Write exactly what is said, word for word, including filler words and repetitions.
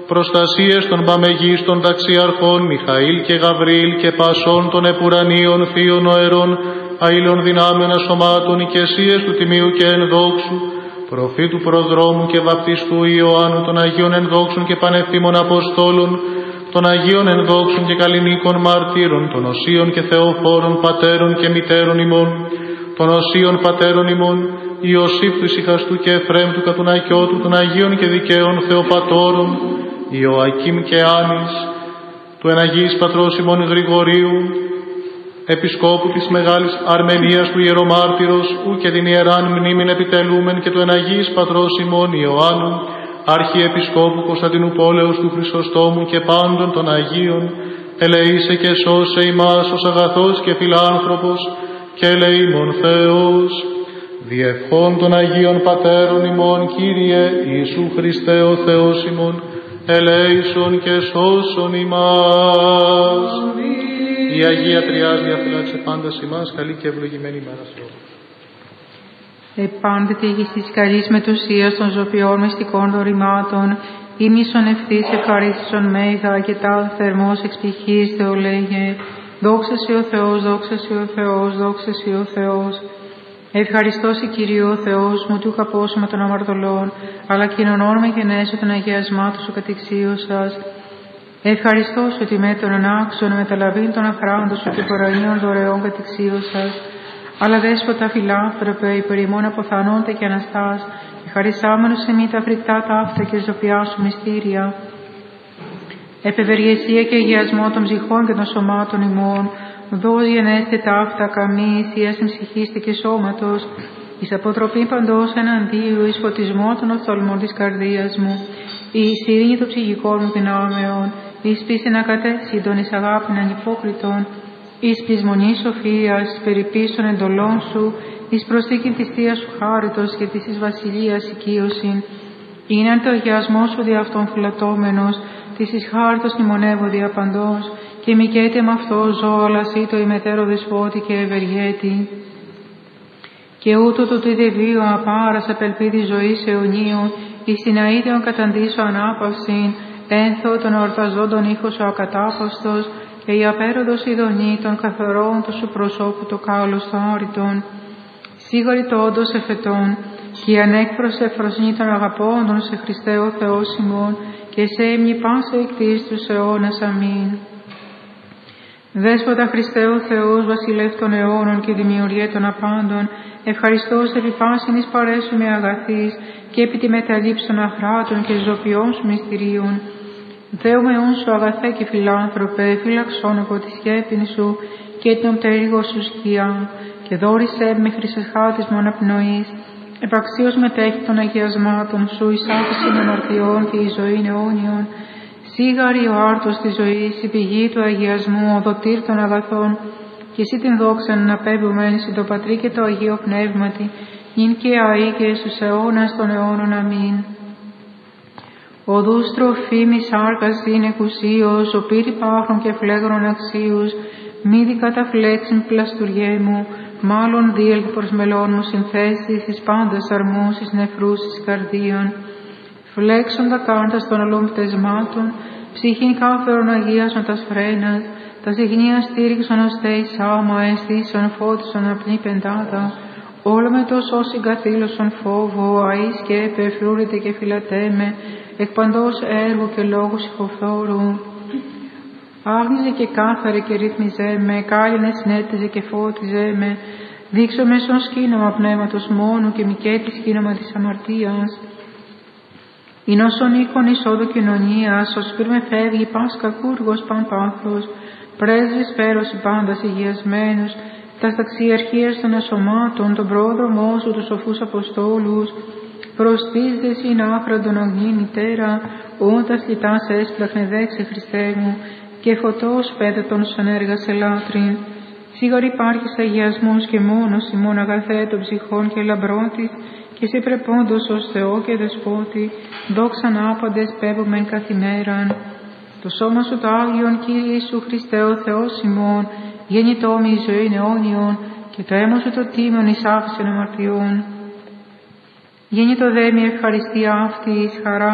προστασίες των παμεγίστων ταξιαρχών Μιχαήλ και Γαβρίλ και πασών των επουρανίων θείων οερών, αήλων δυνάμεων ασωμάτων, οικεσίες του Τιμίου και ενδόξου, προφήτου προδρόμου και βαπτιστού Ιωάννου, των Αγίων ενδόξων και πανευθύμων Αποστόλων, των Αγίων ενδόξων και καλλινίκων μαρτύρων, των οσίων και θεοφόρων πατέρων και μητέρων ημών, των οσίων πατέρων ημών, Ιωσήφ του Ισυχαστού και Εφραίμ του Κατουνακιώτου, των Αγίων και δικαίων Θεοπατώρων, Ιωακήμ και Άνης, του εναγίης πατρός ημών Γρηγορίου, Επισκόπου της Μεγάλης Αρμενίας του Ιερομάρτυρος, ου και την Ιεράν μνήμην επιτελούμεν, και του εναγίης πατρός ημών Ιωάννου, Αρχιεπισκόπου Κωνσταντινού Πόλεως του Χρυσοστόμου και πάντων των Αγίων, ελεήσε και σώσε ημάς ως αγαθός και φιλάνθρωπος και ελεήμων Θεός. Διευχών των Αγίων Πατέρων ημών, Κύριε Ιησού Χριστέ ο Θεός ημών, ελέησον και σώσον ημάς. Η Αγία Τριάς διαφυλάξε πάντας ημάς, καλή και ευλογημένη ημέρα σε όλους. Επάντε τύχης της καλής μετουσίας των ζωπιών μυστικών δωρημάτων, ήμισον ευθύς ευχαρίστησον μέγα και τάδε θερμός εξπηχής Θεολέγε. Δόξα Συ ο Θεός, δόξα Συ ο Θεός, δόξα Συ ο Θεός. Ευχαριστώ Συ Κύριε ο Θεός μου, του καπόσωμα των αμαρτωλών, αλλά κοινωνών με γενέσω των αγιασμάτων σου κατεξίωσας. Ευχαριστώ Σου ότι με τον ανάξον μεταλαβήν των αχράντων σου και κοραΐων δωρεών κατεξίωσας. Αλλά δέσποτα φιλάνθρωπε, υπερημών αποθανόνται και αναστάς, και χαρισάμενος σε μη τα φρικτά ταύτα και ζωπιά σου μυστήρια. Επευεργεσία και αγιασμό των ψυχών και των σωμάτων ημών, δώσ' γενέστε ταύτα καμή θεία συμψυχίστη και σώματος, εις αποτροπή παντός εναντίου, εις φωτισμό των οφθαλμών της καρδίας μου, εις ειρήνη των ψυχικών μου δυνάμεων, εις πίσιν ακατέσυντον, εις αγάπην ανυπόκριτον, εις πεισμονή σοφίας, εις περιπίσων εντολών σου, εις προσθήκην της θείας σου χάριτος και της εις βασιλείας οικείωσιν. Είναι το αγιασμό σου δι' αυτόν φυλατώμενος, της εις χάριτος μνημονεύω δι' απαντός, και μικέτε με αυτό ζω, αλλά σύ το ημετέρω δεσπότη και ευεργέτη. Και ούτω το του ιδεβίου απάρας απελπίδη ζωής αιωνίου, εις την αΐτιον καταντήσω ανάπαυσιν, ένθω των ορταζόντων ήχος ο ακατάπαυστος, και η απέροδος ειδονή των καθαρών του σου προσώπου το κάλος των άρρητων. Σίγαρη το όντως εφετών, και η ανέκφρος εφροσνή των αγαπώντων σε Χριστέ ο Θεός ημών, και σε έμνη πάσα εκτής τους αιώνας. Αμήν. Δέσποτα Χριστέ ο Θεός, βασιλεύ των αιώνων και δημιουργέ των απάντων, ευχαριστώ σε επιπάσιν εις παρέσου με αγαθής, και επί τη μεταλήψη των αχράτων και ζωπιών σου μυστηρίων. Δέομαι όν σου αγαθέ και φιλάνθρωπε, φύλαξον από τη σκέπην σου και την οπτερίγω σου σκιά, και δόρισέ με χρυσεσχάτης μου αναπνοής, επαξίως μετέχει των αγιασμάτων σου, εις άφησιν αμαρτιών και η ζωή αιώνιον. Σίγαρη ο άρτος της ζωής, η πηγή του αγιασμού, ο δοτήρ των αγαθών, και εσύ την δόξα να πέμπουμε συν το Πατρί και το Αγίο Πνεύματι, νυν και αεί και στους αιώνας των αιώνων. Αμήν. Οδούς τροφίμη σάρκας είναι εκουσίως, ο πύρ υπάρχουν και φλέγρον αξίους, μη δι καταφλέξιν πλαστουριέ μου, μάλλον δίελθ προς μελών μου συνθέσεις, εις πάντας αρμούς, εις νεφρούς, εις καρδίων. Φλέξοντα κάρτας των αλλών πτεσμάτων, ψυχήν κάφερον αγίασον τας φρένας, τα συγνία στήριξον ως θέης άμα, αισθήσον φώτισον απνή πεντάδα, όλα με το σώσιν καθήλωσον φόβο, αείς και επεφλούρεται και φυλατέμε, εκ παντός έργου και λόγου συχοφθόρου. Άγνιζε και κάθαρε και ρύθμιζέ με, κάλυνε συνέτιζε και φώτιζέ με, δείξω μέσον σκήνομα πνεύματος μόνου και μικέτη σκήνομα της αμαρτίας. Ειν όσον οίκον εισόδου κοινωνίας, ως πυρ με φεύγει πας κακούργος παν πάθος, πρέσβης πέρωση πάντας υγιασμένους, τας ταξιαρχίας των ασωμάτων, τον πρόδρομό σου τους σοφούς αποστόλους, προστίζεσαι ειν άχραντον αγνή μητέρα, όντας λιτάς έσπλαχνε δέξε Χριστέ μου, και φωτός πέδετον σαν έργασε λάτριν. Σίγαρ υπάρχεις αγιασμός και μόνος ημών αγαθέ των ψυχών και λαμπρότης, και σε πρεπόντος ως Θεό και Δεσπότη, δόξαν άπαντες πέμπομεν καθημέραν. Το σώμα σου το Άγιον, Κύριε Ιησού Χριστέ ο Θεός ημών, γεννητό μη ζωήν αιώνιον, και το αίμα σου το τίμον εις άφησεν αμαρτιών. Γεννητό δε μη ευχαριστία αυτή εις χαρά